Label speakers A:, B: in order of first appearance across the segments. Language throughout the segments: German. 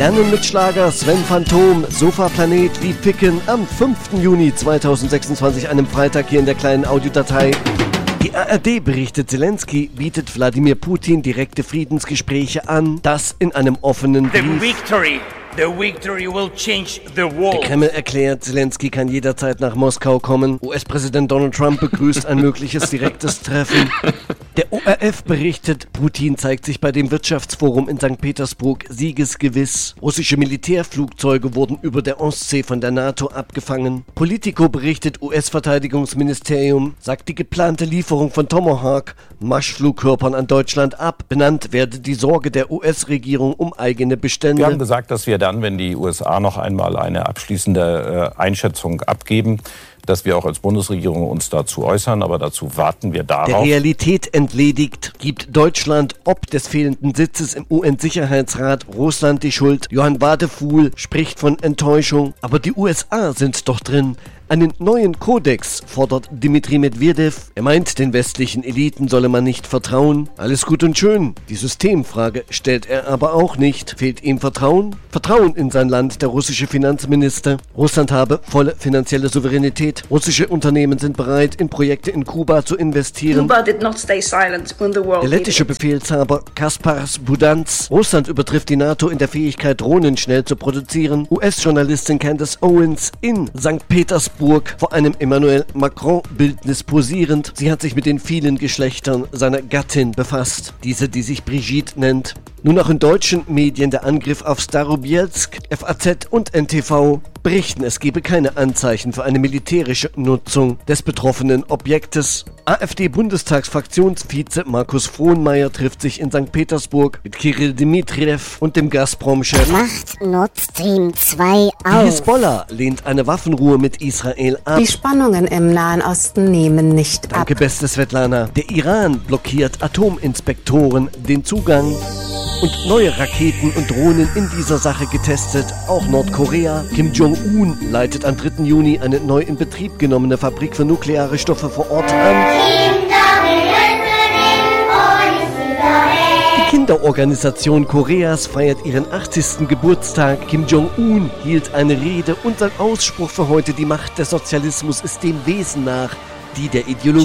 A: Lernen mit Schlager, Sven Phantom, Sofa-Planet wie Picken am 5. Juni 2026, einem Freitag hier in der kleinen Audiodatei. Die ARD berichtet, Zelensky bietet Wladimir Putin direkte Friedensgespräche an, das in einem offenen Brief.
B: The victory will change the world.
A: Der Kreml erklärt, Zelensky kann jederzeit nach Moskau kommen. US-Präsident Donald Trump begrüßt ein mögliches direktes Treffen. Der ORF berichtet, Putin zeigt sich bei dem Wirtschaftsforum in St. Petersburg siegesgewiss. Russische Militärflugzeuge wurden über der Ostsee von der NATO abgefangen. Politico berichtet, US-Verteidigungsministerium sagt die geplante Lieferung von Tomahawk Marschflugkörpern an Deutschland ab. Benannt werde die Sorge der US-Regierung um eigene Bestände.
C: Wir haben gesagt, dass wir dann, wenn die USA noch einmal eine abschließende Einschätzung abgeben, dass wir auch als Bundesregierung uns dazu äußern, aber dazu warten wir darauf.
A: Der Realität entledigt, gibt Deutschland ob des fehlenden Sitzes im UN-Sicherheitsrat Russland die Schuld. Johann Wadefuhl spricht von Enttäuschung, aber die USA sind doch drin. Einen neuen Kodex fordert Dmitri Medvedev. Er meint, den westlichen Eliten solle man nicht vertrauen. Alles gut und schön. Die Systemfrage stellt er aber auch nicht. Fehlt ihm Vertrauen? Vertrauen in sein Land, der russische Finanzminister. Russland habe volle finanzielle Souveränität. Russische Unternehmen sind bereit, in Projekte in Kuba zu investieren.
D: Cuba did not stay silent when the world
A: Der lettische Befehlshaber Kaspars Budans. Russland übertrifft die NATO in der Fähigkeit, Drohnen schnell zu produzieren. US-Journalistin Candace Owens in St. Petersburg vor einem Emmanuel Macron-Bildnis posierend. Sie hat sich mit den vielen Geschlechtern seiner Gattin befasst. Diese, die sich Brigitte nennt. Nun auch in deutschen Medien der Angriff auf Starobielsk. FAZ und NTV berichten, es gebe keine Anzeichen für eine militärische Nutzung des betroffenen Objektes. AfD-Bundestagsfraktionsvize Markus Frohnmayer trifft sich in St. Petersburg mit Kirill Dmitriev und dem Gazprom-Chef.
E: Macht Nord Stream 2 auf.
A: Die Hisbollah lehnt eine Waffenruhe mit Israel ab.
F: Die Spannungen im Nahen Osten nehmen nicht ab.
A: Danke, beste Svetlana. Der Iran blockiert Atominspektoren den Zugang. Und neue Raketen und Drohnen in dieser Sache getestet. Auch Nordkorea. Kim Jong-un leitet am 3. Juni eine neu in Betrieb genommene Fabrik für nukleare Stoffe vor Ort an. Die Kinderorganisation Koreas feiert ihren 80. Geburtstag. Kim Jong-un hielt eine Rede und sein Ausspruch für heute: Die Macht des Sozialismus ist dem Wesen nach die der Ideologie.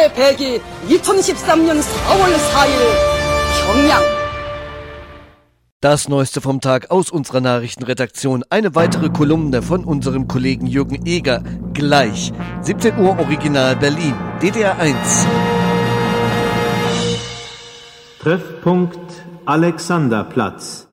A: Das Neueste vom Tag aus unserer Nachrichtenredaktion. Eine weitere Kolumne von unserem Kollegen Jürgen Eger. Gleich. 17 Uhr Original Berlin. DDR 1.
G: Treffpunkt Alexanderplatz.